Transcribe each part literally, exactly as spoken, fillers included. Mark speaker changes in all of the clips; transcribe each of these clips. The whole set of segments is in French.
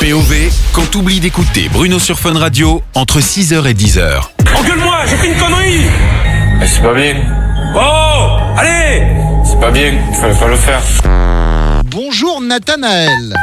Speaker 1: P O V, quand t'oublies d'écouter Bruno sur Fun Radio, entre six heures et dix heures.
Speaker 2: Engueule-moi, j'ai fait une connerie.
Speaker 3: Mais c'est pas bien.
Speaker 2: Oh, allez.
Speaker 3: C'est pas bien, il fallait pas le faire.
Speaker 4: Bonjour Nathanaël.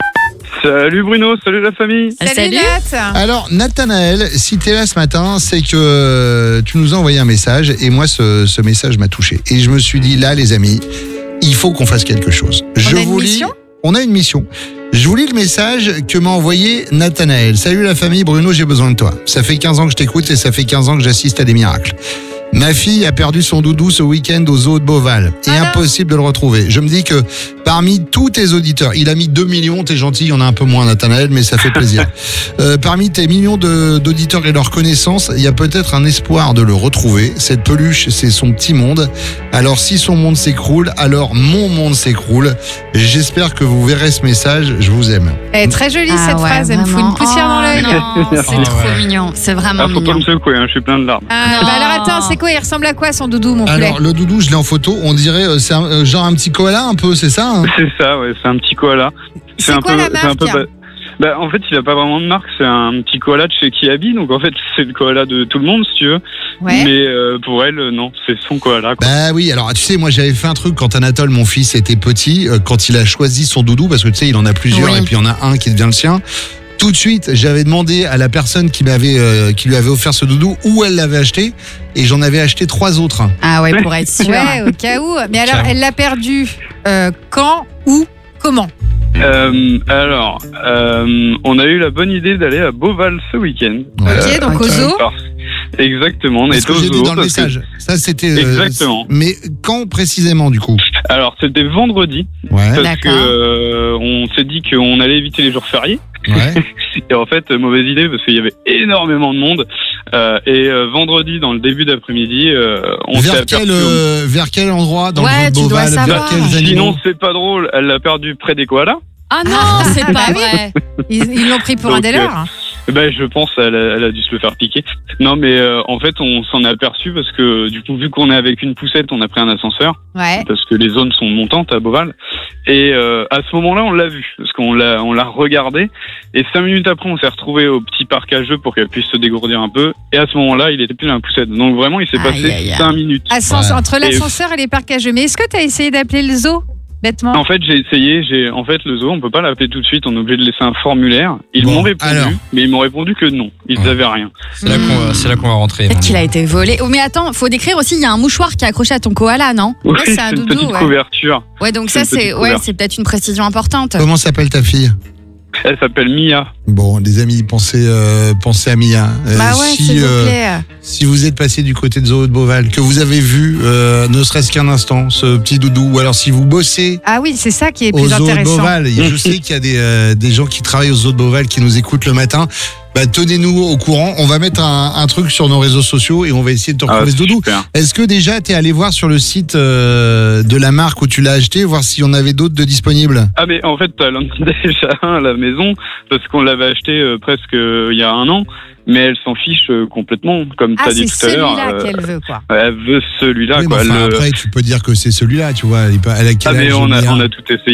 Speaker 5: Salut Bruno, salut la famille.
Speaker 6: Salut, Nat.
Speaker 4: Alors Nathanaël, si t'es là ce matin, c'est que euh, tu nous as envoyé un message et moi ce, ce message m'a touché. Et je me suis dit là les amis, il faut qu'on fasse quelque chose.
Speaker 6: On
Speaker 4: je
Speaker 6: a une
Speaker 4: vous lis,
Speaker 6: mission
Speaker 4: on a une mission. Je vous lis le message que m'a envoyé Nathanaël. Salut la famille, Bruno, j'ai besoin de toi. Ça fait quinze ans que je t'écoute et ça fait quinze ans que j'assiste à des miracles. Ma fille a perdu son doudou ce week-end au zoo de Beauval. Et
Speaker 6: Ah non.
Speaker 4: impossible de le retrouver. Je me dis que parmi tous tes auditeurs, il a mis deux millions, t'es gentil, il y en a un peu moins Nathanaël, mais ça fait plaisir. Euh, parmi tes millions de, d'auditeurs et leurs connaissances, il y a peut-être un espoir de le retrouver. Cette peluche, c'est son petit monde. Alors si son monde s'écroule, alors mon monde s'écroule. J'espère que vous verrez ce message, je vous aime.
Speaker 6: Elle est très jolie
Speaker 7: Ah
Speaker 6: cette
Speaker 7: ouais,
Speaker 6: phrase, elle me fout
Speaker 7: vraiment.
Speaker 6: une poussière dans l'œil.
Speaker 7: Oh, non, c'est
Speaker 5: Ah
Speaker 7: trop
Speaker 5: ouais.
Speaker 7: mignon, c'est vraiment
Speaker 5: Ah, faut pas
Speaker 7: mignon.
Speaker 5: me secouer, hein, je suis plein de larmes.
Speaker 6: Ah,
Speaker 7: Non.
Speaker 6: bah alors attends, c'est quoi? Il ressemble à quoi son doudou, mon poulet?
Speaker 4: Alors le doudou, je l'ai en photo, on dirait euh, c'est un- euh, genre un petit koala un peu, c'est ça hein?
Speaker 5: C'est ça, ouais, c'est un petit koala.
Speaker 6: C'est
Speaker 5: un
Speaker 6: quoi
Speaker 5: peu,
Speaker 6: la
Speaker 5: c'est un
Speaker 6: marque?
Speaker 5: peu ba- bah, en fait, il a pas vraiment de marque, c'est un petit koala de chez Kiabi, donc en fait, c'est le koala de tout le monde, si tu veux.
Speaker 6: Ouais.
Speaker 5: Mais euh, pour elle, euh, non, c'est son koala, quoi.
Speaker 4: Bah oui, alors tu sais, moi j'avais fait un truc quand Anatole, mon fils, était petit, euh, quand il a choisi son doudou, parce que tu sais, il en a plusieurs
Speaker 7: Oui.
Speaker 4: et puis il y en a un qui devient le sien. Tout de suite, j'avais demandé à la personne qui m'avait, euh, qui lui avait offert ce doudou où elle l'avait acheté, et j'en avais acheté trois autres.
Speaker 7: Ah ouais, pour être sûr.
Speaker 6: Ouais, au cas où. Mais alors,
Speaker 4: Carrément.
Speaker 6: elle l'a perdu euh, quand, où, comment?
Speaker 5: Euh, alors, euh, on a eu la bonne idée d'aller à Beauval ce week-end.
Speaker 4: Ouais.
Speaker 6: Ok, donc
Speaker 7: ok.
Speaker 6: au zoo.
Speaker 5: Parce- Exactement, on
Speaker 4: C'est
Speaker 5: est
Speaker 4: ce que
Speaker 5: au
Speaker 4: j'ai dit
Speaker 5: zoo.
Speaker 4: dans le
Speaker 5: parce que-
Speaker 4: message. Ça, c'était. euh,
Speaker 5: Exactement.
Speaker 4: Mais quand précisément, du coup
Speaker 5: Alors, c'était vendredi,
Speaker 4: Ouais.
Speaker 5: parce
Speaker 7: D'accord.
Speaker 5: que euh, on s'est dit qu'on allait éviter les jours fériés.
Speaker 4: Ouais.
Speaker 5: Et en fait, euh, mauvaise idée parce qu'il y avait énormément de monde. Euh, et euh, vendredi, dans le début d'après-midi, euh, on s'est
Speaker 4: vers,
Speaker 5: aperçu.
Speaker 4: quel, euh, vers quel endroit dans
Speaker 7: Ouais,
Speaker 4: le
Speaker 7: tu
Speaker 4: zoo de
Speaker 7: dois
Speaker 4: Beauval? Vers
Speaker 7: savoir.
Speaker 4: quels animaux
Speaker 5: Sinon, c'est pas drôle. Elle l'a perdu près des koalas.
Speaker 7: Ah non, c'est pas vrai.
Speaker 6: Ils ils l'ont pris pour un
Speaker 5: Donc,
Speaker 6: délire.
Speaker 5: Eh Ben, je pense elle a, elle a dû se le faire piquer. Non, mais euh, en fait, on s'en est aperçu parce que du coup, vu qu'on est avec une poussette, on a pris un ascenseur
Speaker 6: Ouais.
Speaker 5: parce que les zones sont montantes à Beauval. Et euh, à ce moment-là, on l'a vu parce qu'on l'a, on l'a regardé. Et cinq minutes après, on s'est retrouvé au petit parc à jeux pour qu'elle puisse se dégourdir un peu. Et à ce moment-là, il était plus dans la poussette. Donc vraiment, il s'est
Speaker 7: Aïe,
Speaker 5: passé
Speaker 7: aïe, aïe.
Speaker 5: cinq minutes.
Speaker 6: Ascens-
Speaker 4: Ouais.
Speaker 6: Entre l'ascenseur et les parcs à jeux. Mais est-ce que tu as essayé d'appeler le zoo bêtement?
Speaker 5: En fait, j'ai essayé. J'ai, en fait, le zoo, on peut pas l'appeler tout de suite. On est obligé de laisser un formulaire. Ils
Speaker 4: Bon,
Speaker 5: m'ont répondu,
Speaker 4: alors.
Speaker 5: mais ils m'ont répondu que non. Ils
Speaker 4: Ouais.
Speaker 5: avaient rien.
Speaker 8: C'est là qu'on va, c'est là qu'on va rentrer.
Speaker 7: Peut-être qu'il a été volé. Oh, mais attends, faut décrire aussi, il y a un mouchoir qui est accroché à ton koala, non?
Speaker 5: Oui,
Speaker 6: c'est un
Speaker 5: une
Speaker 6: doudou,
Speaker 5: petite
Speaker 6: ouais.
Speaker 5: couverture.
Speaker 7: Ouais, donc
Speaker 5: C'est
Speaker 7: ça,
Speaker 5: une
Speaker 7: c'est
Speaker 5: petite
Speaker 7: ouais,
Speaker 5: couverture.
Speaker 7: c'est peut-être une précision importante.
Speaker 4: Comment s'appelle ta fille?
Speaker 5: Elle s'appelle Mia.
Speaker 4: Bon, les amis, pensez, euh, pensez à Mia. Euh,
Speaker 6: Bah ouais,
Speaker 4: si,
Speaker 6: s'il vous
Speaker 4: euh,
Speaker 6: plaît.
Speaker 4: Si vous êtes passé du côté de Zoo de Beauval, que vous avez vu, euh, ne serait-ce qu'un instant, ce petit doudou, ou alors si vous bossez
Speaker 6: Ah oui, c'est ça qui est
Speaker 4: au
Speaker 6: plus
Speaker 4: Zoo de
Speaker 6: intéressant.
Speaker 4: Beauval, et je sais qu'il y a des, euh, des gens qui travaillent au Zoo de Beauval qui nous écoutent le matin, bah, tenez-nous au courant. On va mettre un, un truc sur nos réseaux sociaux et on va essayer de te
Speaker 5: Ah,
Speaker 4: retrouver ce doudou.
Speaker 5: super.
Speaker 4: Est-ce que déjà tu es allé voir sur le site euh, de la marque où tu l'as acheté, voir s'il y en avait d'autres de disponibles?
Speaker 5: Ah mais en fait, elle en a déjà un à la maison parce qu'on l'avait acheté euh, presque euh, il y a un an, mais elle s'en fiche euh, complètement, comme tu
Speaker 6: Ah,
Speaker 5: as dit
Speaker 6: c'est
Speaker 5: tout à l'heure.
Speaker 6: celui-là
Speaker 5: euh,
Speaker 6: qu'elle veut, quoi.
Speaker 5: Elle veut celui-là,
Speaker 4: Oui, mais
Speaker 5: quoi.
Speaker 4: enfin,
Speaker 5: Le-
Speaker 4: Après, tu peux dire que c'est celui-là, tu vois. Elle, est pas- elle a quel
Speaker 5: Ah mais
Speaker 4: âge,
Speaker 5: on a,
Speaker 4: Mia
Speaker 5: on a tout essayé.